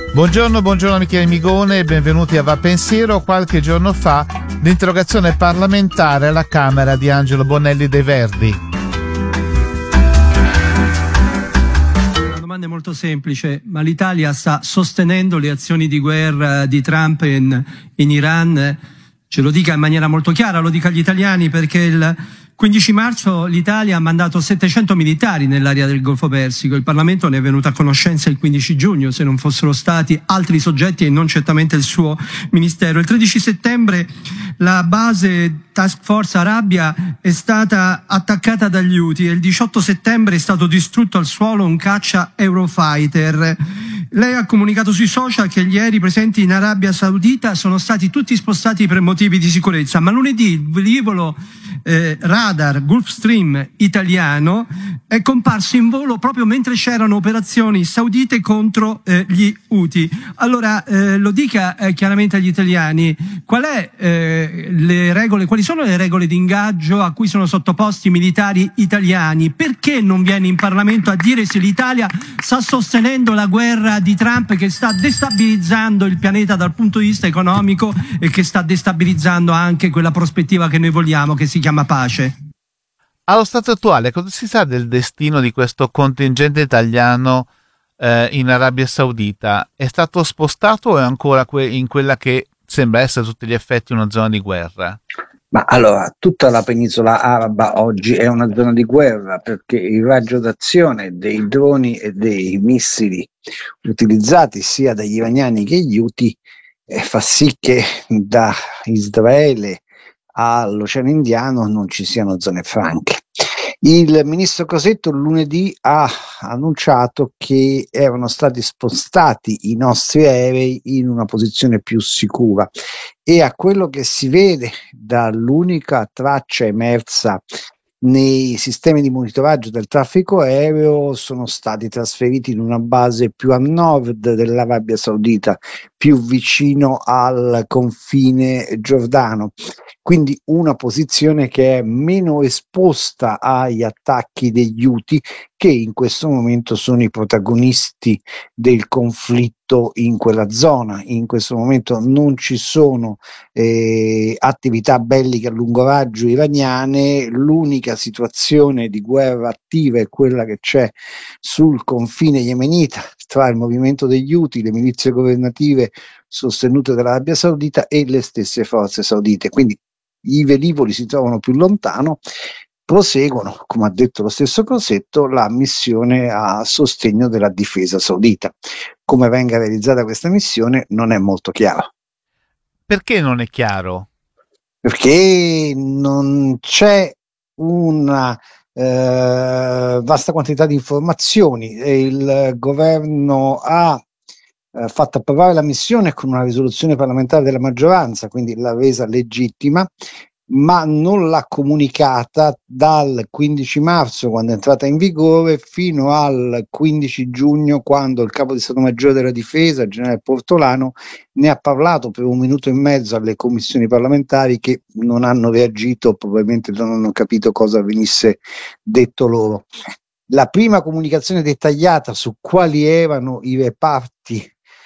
Buongiorno Michele Migone e benvenuti a Va Pensiero. Qualche giorno fa l'interrogazione parlamentare alla Camera di Angelo Bonelli dei Verdi. La domanda è molto semplice, ma l'Italia sta sostenendo le azioni di guerra di Trump in Iran? Ce lo dica in maniera molto chiara, lo dica agli italiani, perché il 15 marzo l'Italia ha mandato 700 militari nell'area del Golfo Persico. Il Parlamento ne è venuto a conoscenza il 15 giugno, se non fossero stati altri soggetti e non certamente il suo ministero. Il 13 settembre la base Task Force Arabia è stata attaccata dagli Houthi e il 18 settembre è stato distrutto al suolo un caccia Eurofighter. Lei ha comunicato sui social che gli aerei presenti in Arabia Saudita sono stati tutti spostati per motivi di sicurezza, ma lunedì il velivolo radar Gulfstream italiano è comparso in volo proprio mentre c'erano operazioni saudite contro gli Houthi. Allora lo dica chiaramente agli italiani, quali sono le regole di ingaggio a cui sono sottoposti i militari italiani? Perché non viene in Parlamento a dire se l'Italia sta sostenendo la guerra di Trump, che sta destabilizzando il pianeta dal punto di vista economico e che sta destabilizzando anche quella prospettiva che noi vogliamo, che si chiama pace? Allo stato attuale, cosa si sa del destino di questo contingente italiano in Arabia Saudita? È stato spostato o è ancora in quella che sembra essere a tutti gli effetti una zona di guerra? Ma allora, tutta la penisola araba oggi è una zona di guerra, perché il raggio d'azione dei droni e dei missili utilizzati sia dagli iraniani che gli Houthi fa sì che da Israele all'Oceano Indiano non ci siano zone franche. Il ministro Crosetto lunedì ha annunciato che erano stati spostati i nostri aerei in una posizione più sicura, e a quello che si vede dall'unica traccia emersa nei sistemi di monitoraggio del traffico aereo, sono stati trasferiti in una base più a nord dell'Arabia Saudita, più vicino al confine giordano. Quindi una posizione che è meno esposta agli attacchi degli Houthi, che in questo momento sono i protagonisti del conflitto in quella zona. In questo momento non ci sono attività belliche a lungo raggio iraniane, l'unica situazione di guerra attiva è quella che c'è sul confine yemenita tra il movimento degli Houthi, le milizie governative sostenute dall'Arabia Saudita e le stesse forze saudite. Quindi i velivoli si trovano più lontano, proseguono, come ha detto lo stesso Crosetto, la missione a sostegno della difesa saudita. Come venga realizzata questa missione non è molto chiaro. Perché non è chiaro? Perché non c'è una vasta quantità di informazioni. Il governo ha fatto approvare la missione con una risoluzione parlamentare della maggioranza, quindi l'ha resa legittima, ma non l'ha comunicata dal 15 marzo, quando è entrata in vigore, fino al 15 giugno, quando il capo di Stato Maggiore della Difesa, il generale Portolano, ne ha parlato per 1 minuto e mezzo alle commissioni parlamentari, che non hanno reagito, probabilmente non hanno capito cosa venisse detto loro. La prima comunicazione dettagliata su quali erano i reparti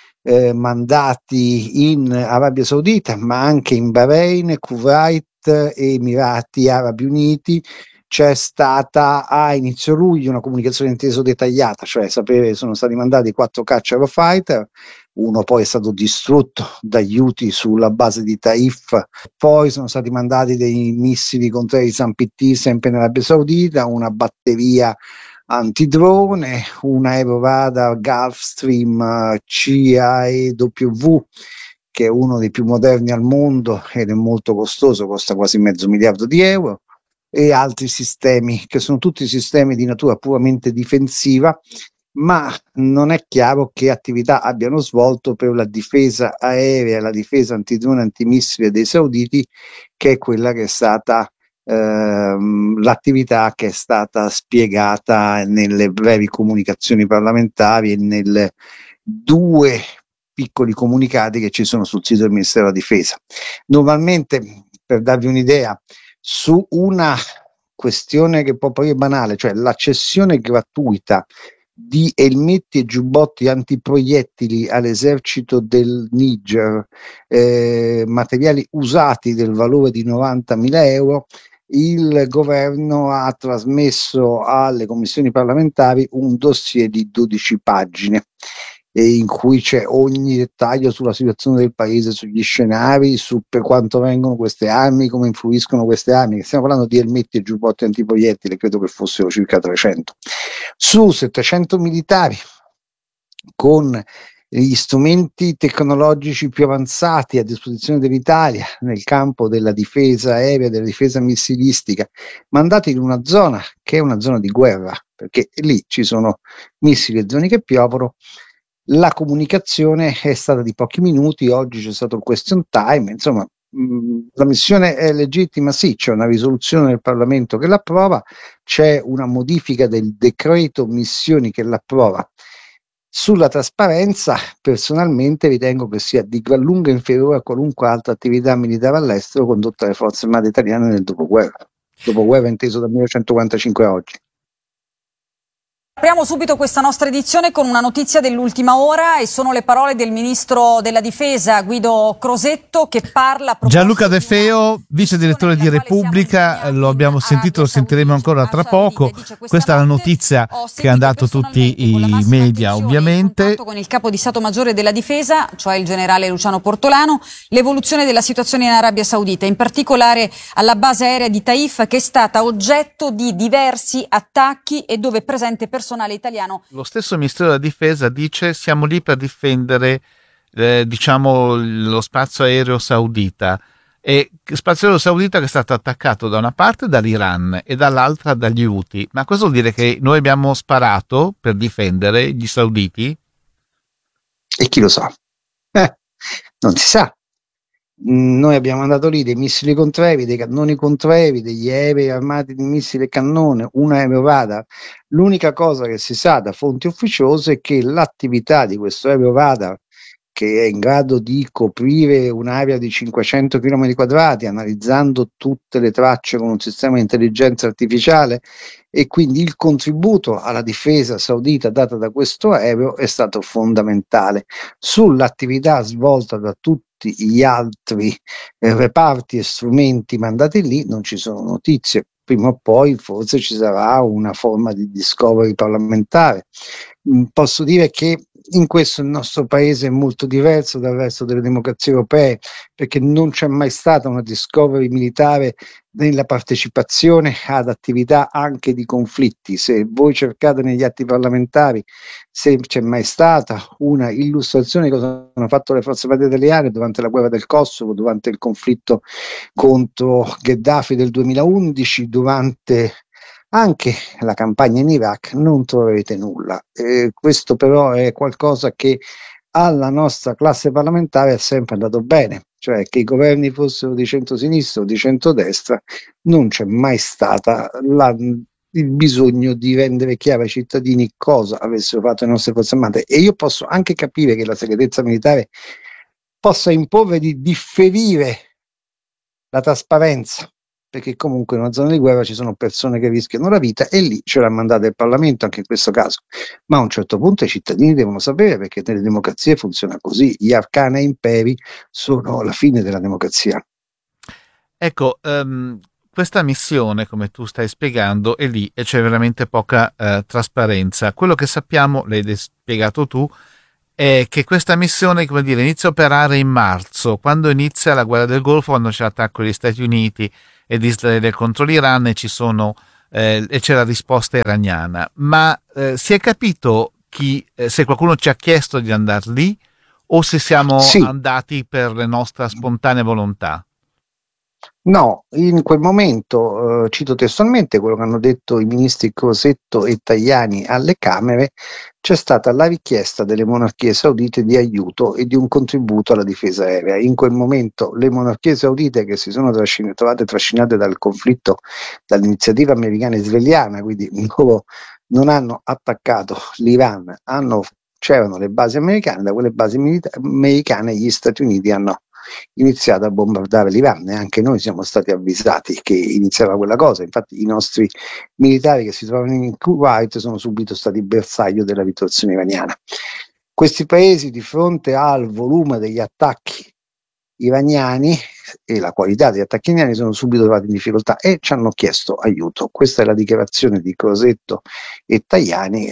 mandati in Arabia Saudita, ma anche in Bahrain, Kuwait e Emirati Arabi Uniti, c'è stata a inizio luglio una comunicazione inteso dettagliata, cioè sapere che sono stati mandati 4 caccia Eurofighter, uno poi è stato distrutto dagli Houthi sulla base di Taif, poi sono stati mandati dei missili contro i San PT sempre in Arabia Saudita, una batteria antidrone, un aeroradar Gulfstream CAEW, che è uno dei più moderni al mondo ed è molto costoso, costa quasi $500 milioni, e altri sistemi che sono tutti sistemi di natura puramente difensiva, ma non è chiaro che attività abbiano svolto per la difesa aerea, la difesa antidrone antimissile dei sauditi, che è quella che è stata l'attività che è stata spiegata nelle brevi comunicazioni parlamentari e nelle 2 piccoli comunicati che ci sono sul sito del Ministero della Difesa. Normalmente, per darvi un'idea, su una questione che può apparire banale, cioè la cessione gratuita di elmetti e giubbotti antiproiettili all'esercito del Niger, materiali usati del valore di 90.000 euro, il governo ha trasmesso alle commissioni parlamentari un dossier di 12 pagine in cui c'è ogni dettaglio sulla situazione del paese, sugli scenari, su per quanto vengono queste armi, come influiscono queste armi. Stiamo parlando di elmetti e giubbotti antiproiettili, credo che fossero circa 300, su 700 militari con gli strumenti tecnologici più avanzati a disposizione dell'Italia nel campo della difesa aerea, della difesa missilistica, mandati in una zona che è una zona di guerra, perché lì ci sono missili e droni che piovono. La comunicazione è stata di pochi minuti, oggi c'è stato il question time, insomma la missione è legittima, sì, c'è una risoluzione del Parlamento che l'approva, c'è una modifica del decreto missioni che l'approva. Sulla trasparenza, personalmente ritengo che sia di gran lunga inferiore a qualunque altra attività militare all'estero condotta dalle forze armate italiane nel dopoguerra inteso dal 1945 a oggi. Apriamo subito questa nostra edizione con una notizia dell'ultima ora e sono le parole del ministro della difesa Guido Crosetto che parla. Gianluca De Feo, vice direttore di Repubblica, lo abbiamo sentito, lo sentiremo ancora tra poco. Questa è la notizia che hanno dato tutti i media, ovviamente. Con il capo di Stato Maggiore della Difesa, cioè il generale Luciano Portolano, l'evoluzione della situazione in Arabia Saudita, in particolare alla base aerea di Taif, che è stata oggetto di diversi attacchi e dove è presente personale italiano. Lo stesso Ministero della Difesa dice siamo lì per difendere diciamo lo spazio aereo saudita, e spazio aereo saudita che è stato attaccato da una parte dall'Iran e dall'altra dagli Houthi. Ma questo vuol dire che noi abbiamo sparato per difendere gli sauditi? E chi lo sa? Non si sa. Noi abbiamo mandato lì dei missili contraevi, dei cannoni contraevi, degli aerei armati di missili e cannone, un aereo radar. L'unica cosa che si sa da fonti ufficiose è che l'attività di questo aereo radar, che è in grado di coprire un'area di 500 km quadrati, analizzando tutte le tracce con un sistema di intelligenza artificiale, e quindi il contributo alla difesa saudita data da questo aereo è stato fondamentale. Sull'attività svolta da tutti gli altri reparti e strumenti mandati lì non ci sono notizie. Prima o poi forse ci sarà una forma di discovery parlamentare. Posso dire che in questo il nostro paese è molto diverso dal resto delle democrazie europee, perché non c'è mai stata una discovery militare nella partecipazione ad attività anche di conflitti. Se voi cercate negli atti parlamentari se c'è mai stata una illustrazione di cosa hanno fatto le forze armate italiane durante la guerra del Kosovo, durante il conflitto contro Gheddafi del 2011, durante anche la campagna in Iraq, non troverete nulla. Questo però è qualcosa che alla nostra classe parlamentare è sempre andato bene, cioè che i governi fossero di centrosinistra o di centrodestra, non c'è mai stata il bisogno di rendere chiaro ai cittadini cosa avessero fatto le nostre forze armate. E io posso anche capire che la segretezza militare possa imporre di differire la trasparenza, perché comunque in una zona di guerra ci sono persone che rischiano la vita e lì ce l'ha mandata il Parlamento anche in questo caso, ma a un certo punto i cittadini devono sapere, perché nelle democrazie funziona così, gli arcani imperi sono la fine della democrazia. Ecco, questa missione, come tu stai spiegando, è lì e c'è veramente poca trasparenza. Quello che sappiamo, l'hai spiegato tu, è che questa missione, come dire, inizia a operare in marzo, quando inizia la guerra del Golfo, quando c'è l'attacco degli Stati Uniti ed Israele contro l'Iran e e c'è la risposta iraniana. Ma si è capito se qualcuno ci ha chiesto di andare lì o se siamo andati per la nostra spontanea volontà? No, in quel momento, cito testualmente quello che hanno detto i ministri Crosetto e Tajani alle Camere, c'è stata la richiesta delle monarchie saudite di aiuto e di un contributo alla difesa aerea. In quel momento le monarchie saudite, che si sono trovate trascinate dal conflitto, dall'iniziativa americana e israeliana, quindi loro non hanno attaccato l'Iran, c'erano le basi americane, da quelle basi americane gli Stati Uniti hanno iniziato a bombardare l'Iran, e anche noi siamo stati avvisati che iniziava quella cosa. Infatti i nostri militari che si trovano in Kuwait sono subito stati bersaglio della ritorsione iraniana. Questi paesi, di fronte al volume degli attacchi iraniani e la qualità degli attacchi iraniani, sono subito trovati in difficoltà e ci hanno chiesto aiuto. Questa è la dichiarazione di Crosetto e Tajani,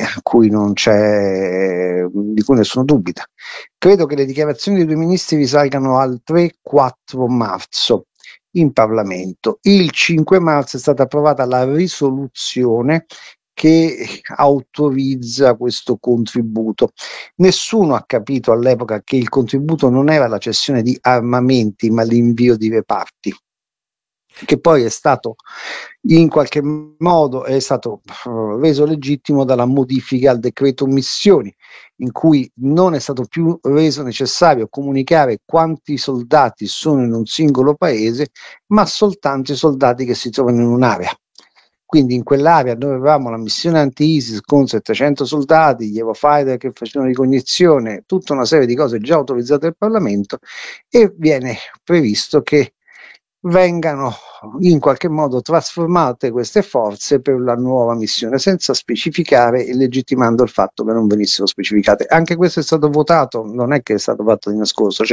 di cui nessuno dubita. Credo che le dichiarazioni dei due ministri risalgano al 3-4 marzo in Parlamento. Il 5 marzo è stata approvata la risoluzione che autorizza questo contributo. Nessuno ha capito all'epoca che il contributo non era la cessione di armamenti, ma l'invio di reparti, che poi è stato in qualche modo reso legittimo dalla modifica al decreto missioni, in cui non è stato più reso necessario comunicare quanti soldati sono in un singolo paese, ma soltanto i soldati che si trovano in un'area. Quindi in quell'area dove avevamo la missione anti-ISIS con 700 soldati, gli Eurofighter che facevano ricognizione, tutta una serie di cose già autorizzate dal Parlamento, e viene previsto che vengano in qualche modo trasformate queste forze per la nuova missione, senza specificare e legittimando il fatto che non venissero specificate. Anche questo è stato votato, non è che è stato fatto di nascosto,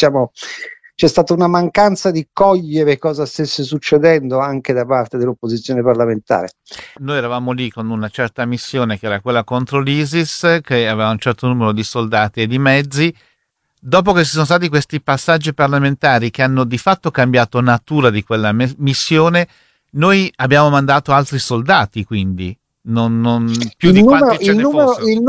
c'è stata una mancanza di cogliere cosa stesse succedendo anche da parte dell'opposizione parlamentare. Noi eravamo lì con una certa missione che era quella contro l'ISIS, che aveva un certo numero di soldati e di mezzi. Dopo che ci sono stati questi passaggi parlamentari che hanno di fatto cambiato natura di quella missione, noi abbiamo mandato altri soldati, quindi non più di quanti ce ne fossero. Il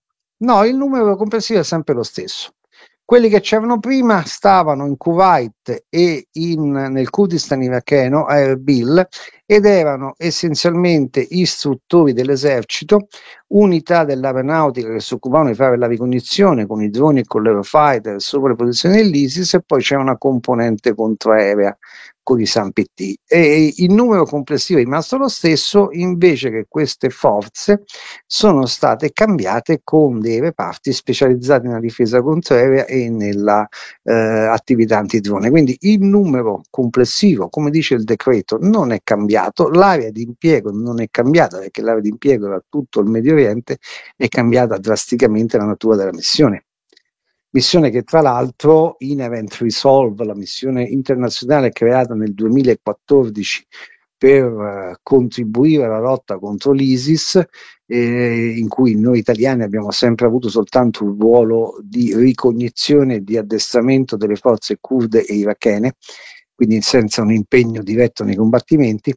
numero complessivo è sempre lo stesso. Quelli che c'erano prima stavano in Kuwait e nel Kurdistan iracheno, a Erbil, ed erano essenzialmente istruttori dell'esercito, unità dell'aeronautica che si occupavano di fare la ricognizione con i droni e con l'Eurofighter sopra le posizioni dell'ISIS, e poi c'è una componente controaerea con i SAMPT, e il numero complessivo è rimasto lo stesso, invece che queste forze sono state cambiate con dei reparti specializzati nella difesa controaerea e nella attività antidrone. Quindi il numero complessivo, come dice il decreto, non è cambiato, l'area di impiego non è cambiata, perché l'area di impiego era tutto il Medio Oriente, è cambiata drasticamente la natura della missione. Missione che tra l'altro Inherent Resolve, la missione internazionale creata nel 2014 per contribuire alla lotta contro l'ISIS, in cui noi italiani abbiamo sempre avuto soltanto un ruolo di ricognizione e di addestramento delle forze kurde e irachene, quindi senza un impegno diretto nei combattimenti.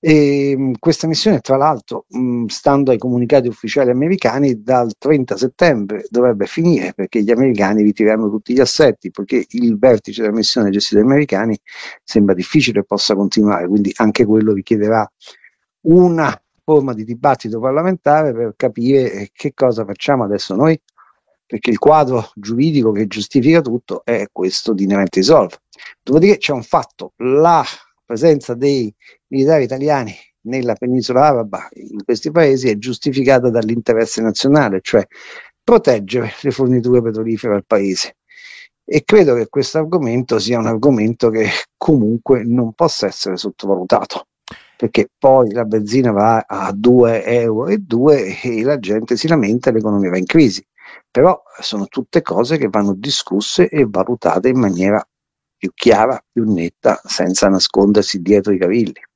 E questa missione, tra l'altro, stando ai comunicati ufficiali americani, dal 30 settembre dovrebbe finire, perché gli americani ritireranno tutti gli assetti, poiché il vertice della missione gestita dagli americani sembra difficile possa continuare, quindi anche quello richiederà una forma di dibattito parlamentare per capire che cosa facciamo adesso noi, perché il quadro giuridico che giustifica tutto è questo di Inherent Resolve. Dopodiché c'è un fatto: la presenza dei militari italiani nella penisola araba, in questi paesi, è giustificata dall'interesse nazionale, cioè proteggere le forniture petrolifere al paese. E credo che questo argomento sia un argomento che comunque non possa essere sottovalutato, perché poi la benzina va a 2,02 € e la gente si lamenta e l'economia va in crisi. Però sono tutte cose che vanno discusse e valutate in maniera più chiara, più netta, senza nascondersi dietro i cavilli.